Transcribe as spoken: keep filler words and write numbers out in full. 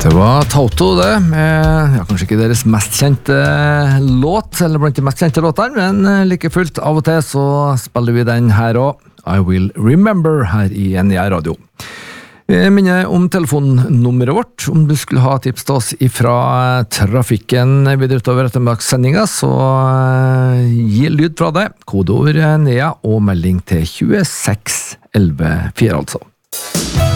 Det var Toto det, med, ja, kanskje ikke deres mest kjente låt, eller blant de mest kjente låtene, men like fullt av og til så spiller vi den her også, I Will Remember, her i N I R Radio. Jeg minner om telefonnummeret vårt, om du skulle ha tips til oss ifra trafikken videre utover ettermiddagssendinga, så gi lyd fra det, kodeord N E A og melding til tjueseks elleve fire altså.